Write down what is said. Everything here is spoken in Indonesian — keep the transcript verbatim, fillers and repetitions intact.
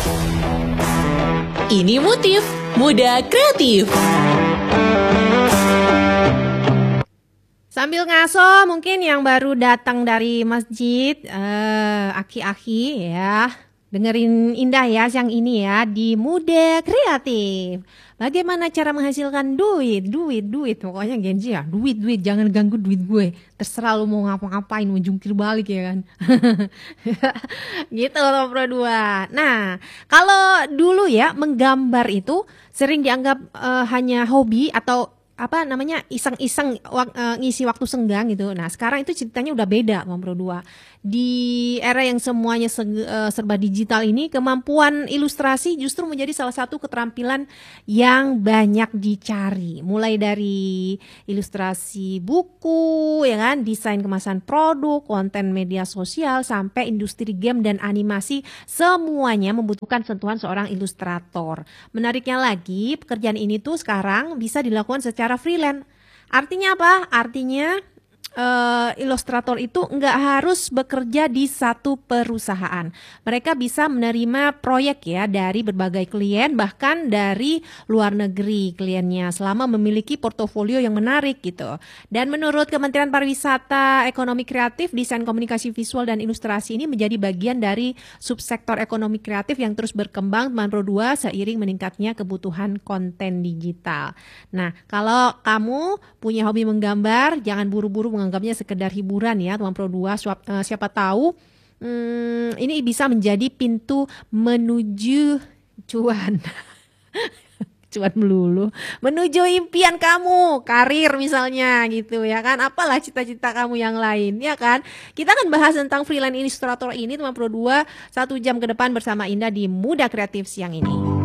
Ini Motif Muda Kreatif. Sambil ngaso, mungkin yang baru datang dari masjid, eh, aki-aki ya, dengerin Indah ya siang ini ya di Muda Kreatif. Bagaimana cara menghasilkan duit, duit, duit, pokoknya Genji ya, duit, duit, jangan ganggu duit gue. Terserah lu mau ngapa-ngapain, mau jungkir balik ya kan. Gitu loh Pro dua. Nah, kalau dulu ya menggambar itu sering dianggap eh, hanya hobi atau apa namanya iseng-iseng wak, uh, ngisi waktu senggang gitu. Nah sekarang itu ceritanya udah beda Bang Pro dua. Di era yang semuanya se uh, serba digital ini, kemampuan ilustrasi justru menjadi salah satu keterampilan yang banyak dicari. Mulai dari ilustrasi buku, ya kan, desain kemasan produk, konten media sosial, sampai industri game dan animasi, semuanya membutuhkan sentuhan seorang ilustrator. Menariknya lagi, pekerjaan ini tuh sekarang bisa dilakukan secara freelance. Artinya apa? Artinya uh, ilustrator itu nggak harus bekerja di satu perusahaan. Mereka bisa menerima proyek ya dari berbagai klien, bahkan dari luar negeri kliennya, selama memiliki portofolio yang menarik gitu. Dan menurut Kementerian Pariwisata, Ekonomi Kreatif, Desain Komunikasi Visual dan Ilustrasi ini menjadi bagian dari subsektor ekonomi kreatif yang terus berkembang Teman Pro dua seiring meningkatnya kebutuhan konten digital. Nah, kalau kamu punya hobi menggambar, jangan buru-buru menganggapnya sekedar hiburan ya Teman Pro dua. Siapa, siapa tahu hmm, ini bisa menjadi pintu menuju cuan. Cuan melulu, menuju impian kamu, karir misalnya gitu ya kan, apalah cita-cita kamu yang lain ya kan. Kita akan bahas tentang freelance illustrator ini Teman Pro dua satu jam ke depan bersama Indah di Muda Kreatif siang ini.